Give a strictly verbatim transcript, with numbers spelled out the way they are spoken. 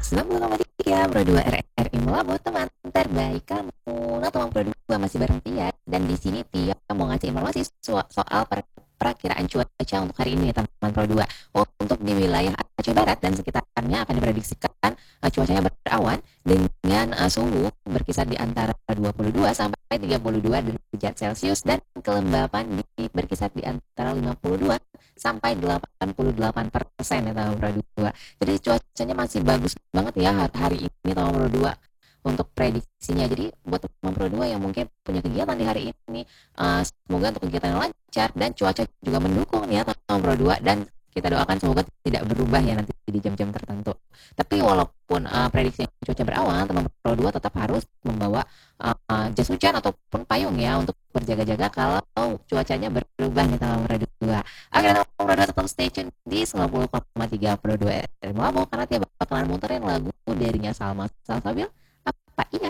sembilan puluh koma tiga Pro dua R R I Melabu, teman terbaik kamu. Nah, teman Pro dua masih bareng Tia, dan di sini Tia mau ngasih informasi so- soal per- perakiraan cuaca untuk hari ini, teman Pro dua. Untuk di wilayah Aceh Barat dan sekitarnya akan diprediksikan uh, cuacanya berawan dengan uh, suhu berkisar di antara dua puluh dua sampai tiga puluh dua derajat Celcius, dan kelembapan di, berkisar di antara lima puluh dua sampai delapan puluh delapan persen ya, teman Pro dua. Jadi cuacanya masih bagus banget ya hari ini, teman Pro dua, untuk prediksinya. Jadi buat teman Pro dua yang mungkin punya kegiatan di hari ini, uh, semoga untuk kegiatan yang lancar dan cuaca juga mendukung ya, teman Pro dua, dan kita doakan semoga tidak berubah ya nanti di jam-jam tertentu. Tapi walaupun uh, prediksi cuaca berawan, teman Pro dua tetap harus membawa uh, jas hujan ataupun payung ya, untuk berjaga-jaga kalau cuacanya berubah nih, teman Pro dua. Oke, teman Pro dua tetap stay tune di sembilan puluh koma tiga Pro dua R R I Melabu, karena dia bakalan muterin lagu darinya Salma Salsabil. Apa iya?